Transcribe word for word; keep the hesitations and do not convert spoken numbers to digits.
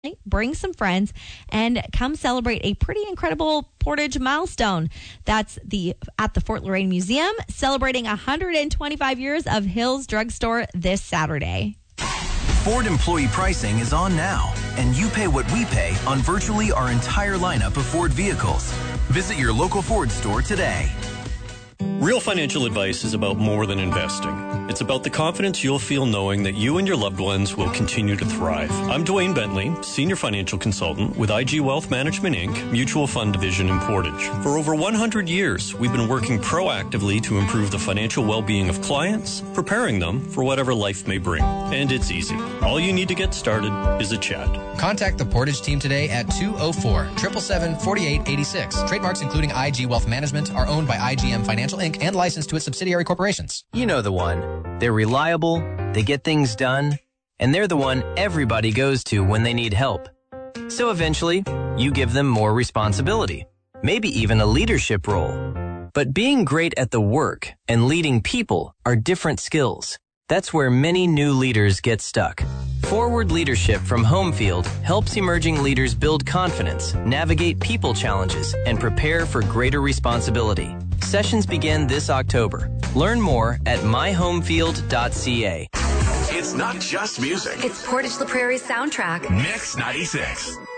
bring some friends, and come celebrate a pretty incredible Portage milestone. That's the at the Fort Loraine Museum, celebrating one hundred twenty-five years of Hills Drugstore this Saturday. Ford employee pricing is on now, and you pay what we pay on virtually our entire lineup of Ford vehicles. Visit your local Ford store today. Real financial advice is about more than investing. It's about the confidence you'll feel knowing that you and your loved ones will continue to thrive. I'm Dwayne Bentley, Senior Financial Consultant with I G Wealth Management, Incorporated, Mutual Fund Division in Portage. For over one hundred years, we've been working proactively to improve the financial well-being of clients, preparing them for whatever life may bring. And it's easy. All you need to get started is a chat. Contact the Portage team today at two oh four, seven seven seven, four eight eight six. Trademarks including I G Wealth Management are owned by I G M Financial Incorporated and licensed to its subsidiary corporations. You know the one. They're reliable, they get things done, and they're the one everybody goes to when they need help. So eventually, you give them more responsibility, maybe even a leadership role. But being great at the work and leading people are different skills. That's where many new leaders get stuck. Forward Leadership from Homefield helps emerging leaders build confidence, navigate people challenges, and prepare for greater responsibility. Sessions begin this October. Learn more at my homefield dot c a. It's not just music. It's Portage La Prairie's soundtrack. Mix ninety-six.